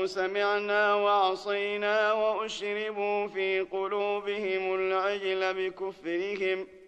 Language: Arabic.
قالوا سمعنا وعصينا وأشربوا في قلوبهم العجل بكفرهم